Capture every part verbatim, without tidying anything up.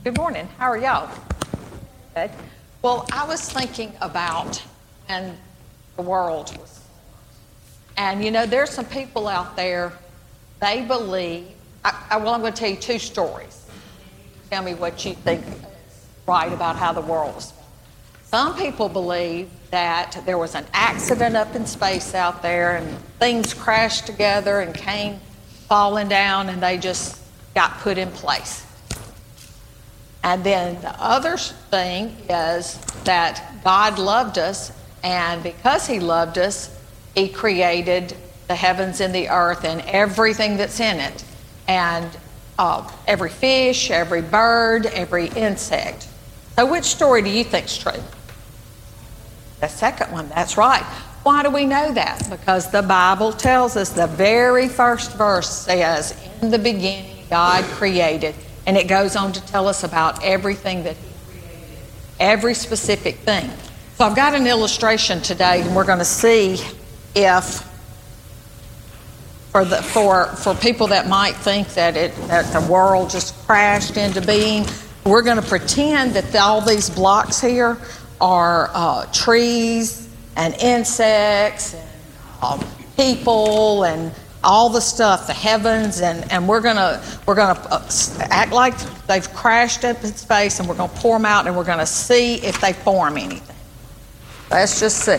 Good morning. How are y'all? Good. Well, I was thinking about and the world was, and you know, there's some people out there. They believe. I, I, well, I'm going to tell you two stories. Tell me what you think is right about how the world is. Some people believe that there was an accident up in space out there, and things crashed together and came falling down, and they just got put in place. And then the other thing is that God loved us, and because He loved us, He created the heavens and the earth and everything that's in it, and uh, every fish, every bird, every insect. So which story do you think's true? The second one, that's right. Why do we know that? Because the Bible tells us, the very first verse says, in the beginning God created. And it goes on to tell us about everything that He created, every specific thing. So I've got an illustration today, and we're going to see if, for the for for people that might think that it that the world just crashed into being, we're going to pretend that all these blocks here are uh, trees and insects and uh, people and all the stuff, the heavens, and, and we're gonna we're gonna uh, act like they've crashed up in space, and we're gonna pour them out, and we're gonna see if they form anything. Let's just see.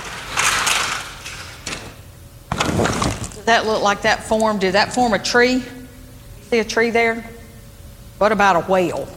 Does that look like that form? Did that form a tree? See a tree there? What about a whale?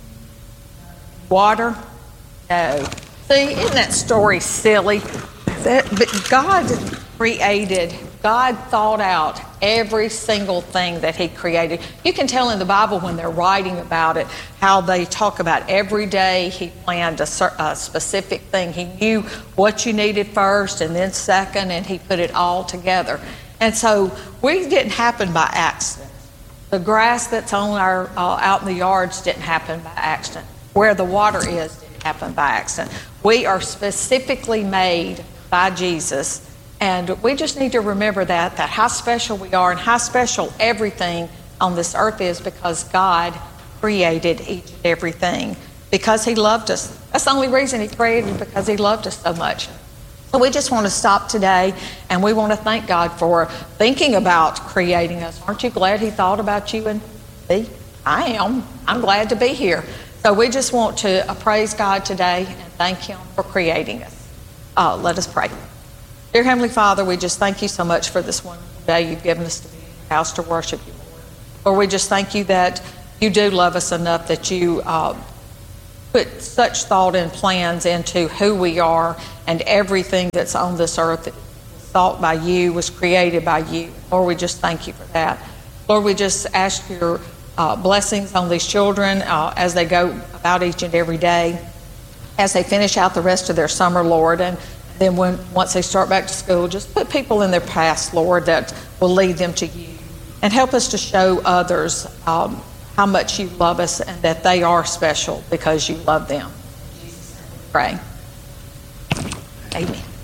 Water? No. See, isn't that story silly? That, but God created, God thought out every single thing that He created. You can tell in the Bible when they're writing about it, how they talk about every day He planned a, a specific thing. He knew what you needed first and then second, and He put it all together. And so we didn't happen by accident. The grass that's on our uh, out in the yards didn't happen by accident. Where the water is didn't happen by accident. We are specifically made by Jesus. And we just need to remember that, that how special we are and how special everything on this earth is, because God created each and everything because He loved us. That's the only reason He created, because He loved us so much. So we just want to stop today, and we want to thank God for thinking about creating us. Aren't you glad He thought about you and me? I am. I'm glad to be here. So we just want to praise God today and thank Him for creating us. Uh, let us pray. Dear Heavenly Father, we just thank You so much for this wonderful day You've given us to be in your house to worship You, Lord. Lord, we just thank You that You do love us enough that You uh, put such thought and plans into who we are, and everything that's on this earth was thought by You, was created by You. Lord, we just thank You for that. Lord, we just ask Your uh, blessings on these children uh, as they go about each and every day, as they finish out the rest of their summer, Lord, and then when once they start back to school, just put people in their paths, Lord, that will lead them to You, and help us to show others um, how much You love us and that they are special because You love them. In Jesus' name we pray. Amen.